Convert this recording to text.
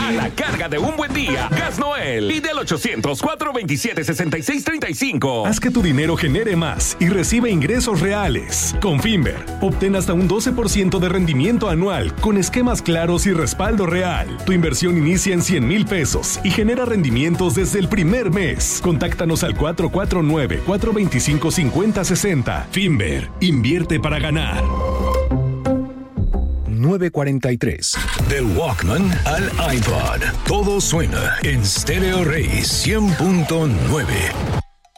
A la carga de un buen día, Gas Noel. Pide al 800-427-6635. Haz que tu dinero genere más y recibe ingresos reales. Con Finver, obtén hasta un 12% de rendimiento anual con esquemas claros y respaldo real. Tu inversión inicia en 100,000 pesos y genera rendimientos desde el primer mes. Contáctanos al 449-425-5060. Finver, invierte para ganar. 9:43. Del Walkman al iPod. Todo suena en Stereo Rey 100.9.